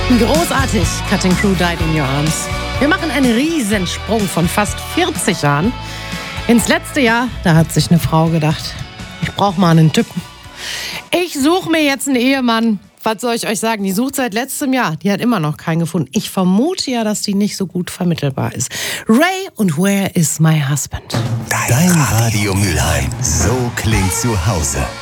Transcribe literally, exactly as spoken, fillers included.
Großartig, Cutting Crew Died in Your Arms. Wir machen einen Riesensprung von fast vierzig Jahren ins letzte Jahr. Da hat sich eine Frau gedacht, ich brauche mal einen Typen. Ich suche mir jetzt einen Ehemann. Was soll ich euch sagen? Die sucht seit letztem Jahr. Die hat immer noch keinen gefunden. Ich vermute ja, dass die nicht so gut vermittelbar ist. Ray und Where is my husband? Dein Radio Mülheim. So klingt zu Hause.